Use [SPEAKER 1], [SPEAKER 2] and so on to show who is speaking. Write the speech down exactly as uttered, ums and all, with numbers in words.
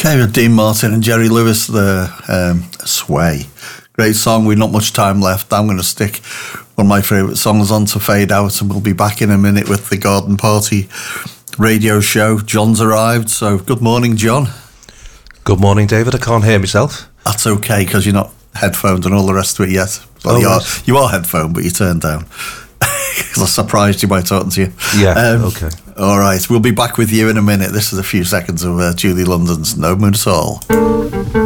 [SPEAKER 1] Okay, with Dean Martin and Jerry Lewis, the um, Sway. Great song, we've not much time left. I'm going to stick one of my favourite songs on to fade out, and we'll be back in a minute with the Garden Party radio show. John's arrived, so good morning, John.
[SPEAKER 2] Good morning, David. I can't hear myself.
[SPEAKER 1] That's okay, because you're not headphoned and all the rest of it yet. Well,
[SPEAKER 2] oh,
[SPEAKER 1] you, are,
[SPEAKER 2] right.
[SPEAKER 1] you are headphoned, but you turned down. Because I surprised you by talking to you.
[SPEAKER 2] Yeah,
[SPEAKER 1] um,
[SPEAKER 2] okay.
[SPEAKER 1] All right, we'll be back with you in a minute. This is a few seconds of uh, Julie London's No Moon at All.